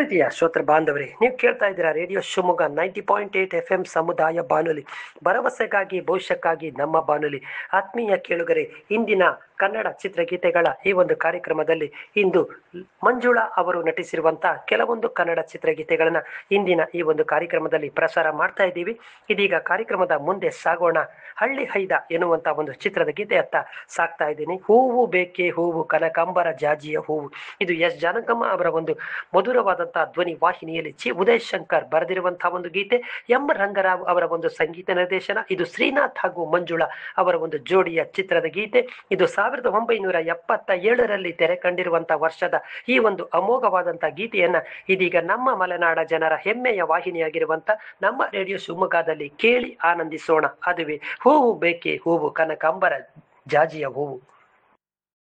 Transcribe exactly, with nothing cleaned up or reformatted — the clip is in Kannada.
ಪ್ರೀತಿಯ ಶ್ರೋತೃ ಬಾಂಧವರೇ, ನೀವು ಕೇಳ್ತಾ ಇದ್ದೀರಾ radio Shivamogga ninety point eight F M ಸಮುದಾಯ ಬಾನುಲಿ, ಭರವಸೆಗಾಗಿ ಭವಿಷ್ಯಕ್ಕಾಗಿ ನಮ್ಮ ಬಾನುಲಿ. ಆತ್ಮೀಯ ಕೇಳುಗರೆ, ಇಂದಿನ ಕನ್ನಡ ಚಿತ್ರಗೀತೆಗಳ ಈ ಒಂದು ಕಾರ್ಯಕ್ರಮದಲ್ಲಿ ಇಂದು ಮಂಜುಳಾ ಅವರು ನಟಿಸಿರುವಂತಹ ಕೆಲವೊಂದು ಕನ್ನಡ ಚಿತ್ರಗೀತೆಗಳನ್ನ ಇಂದಿನ ಈ ಒಂದು ಕಾರ್ಯಕ್ರಮದಲ್ಲಿ ಪ್ರಸಾರ ಮಾಡ್ತಾ ಇದ್ದೀವಿ. ಇದೀಗ ಕಾರ್ಯಕ್ರಮದ ಮುಂದೆ ಸಾಗೋಣ. ಹಳ್ಳಿ ಹೈದ ಎನ್ನುವಂತ ಒಂದು ಚಿತ್ರದ ಗೀತೆಯತ್ತ ಸಾಕ್ತಾ ಇದ್ದೀನಿ. ಹೂವು ಬೇಕೆ ಹೂವು ಕನಕಾಂಬರ ಜಾಜಿಯ ಹೂವು. ಇದು ಎಸ್ ಜಾನಕಮ್ಮ ಅವರ ಒಂದು ಮಧುರವಾದಂತಹ ಧ್ವನಿ ವಾಹಿನಿಯಲ್ಲಿ ಚಿ ಉದಯ್ ಶಂಕರ್ ಬರೆದಿರುವಂತಹ ಒಂದು ಗೀತೆ. ಎಂ ರಂಗರಾವ್ ಅವರ ಒಂದು ಸಂಗೀತ ನಿರ್ದೇಶನ. ಇದು ಶ್ರೀನಾಥ್ ಹಾಗೂ ಮಂಜುಳಾ ಅವರ ಒಂದು ಜೋಡಿಯ ಚಿತ್ರದ ಗೀತೆ. ಇದು ಸಾವಿರದ ಒಂಬೈನೂರ ಎಪ್ಪತ್ತ ಏಳರಲ್ಲಿ ತೆರೆ ಕಂಡಿರುವಂತಹ ವರ್ಷದ ಈ ಒಂದು ಅಮೋಘವಾದಂತಹ ಗೀತೆಯನ್ನ ಇದೀಗ ನಮ್ಮ ಮಲೆನಾಡ ಜನರ ಹೆಮ್ಮೆಯ ವಾಹಿನಿಯಾಗಿರುವಂತ ನಮ್ಮ ರೇಡಿಯೋ ಶಿವಮೊಗ್ಗದಲ್ಲಿ ಕೇಳಿ ಆನಂದಿಸೋಣ. ಅದುವೇ ಹೂವು ಬೇಕೆ ಹೂವು ಕನಕಾಂಬರ ಜಾಜಿಯ ಹೂವು.